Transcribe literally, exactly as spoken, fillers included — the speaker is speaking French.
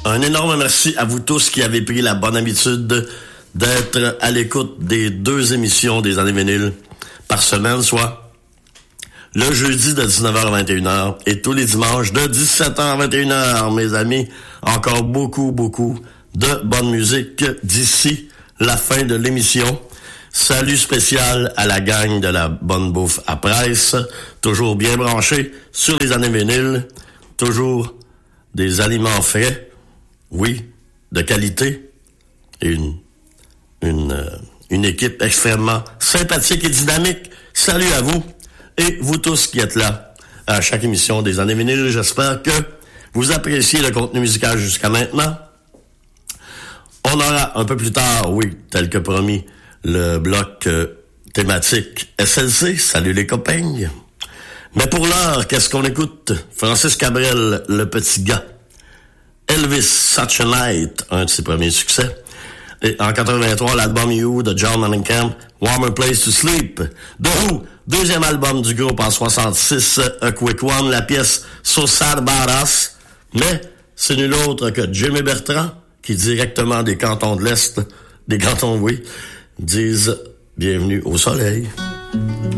Un énorme merci à vous tous qui avez pris la bonne habitude d'être à l'écoute des deux émissions des Années Vinyles par semaine, soit le jeudi de dix-neuf heures à vingt et une heures et tous les dimanches de dix-sept heures à vingt et une heures, mes amis. Encore beaucoup, beaucoup de bonne musique d'ici la fin de l'émission. Salut spécial à la gang de la Bonne Bouffe à Presse, toujours bien branchés sur les Années Vinyles, toujours des aliments frais, oui, de qualité, et une, une, euh, une équipe extrêmement sympathique et dynamique. Salut à vous et vous tous qui êtes là à chaque émission des Années Vinyles. J'espère que vous appréciez le contenu musical jusqu'à maintenant. On aura un peu plus tard, oui, tel que promis, le bloc euh, thématique S L C. Salut les copains. Mais pour l'heure, qu'est-ce qu'on écoute? Francis Cabrel, le petit gars. Elvis, Such a Night, un de ses premiers succès. Et en quatre-vingt-trois, l'album You de John Mellencamp, Warmer Place to Sleep. The Who, deuxième album du groupe en soixante-six, A Quick One, la pièce So Sad About Us. Mais c'est nul autre que Jimmy Bertrand, qui directement des cantons de l'Est, des cantons, oui, disent bienvenue au soleil.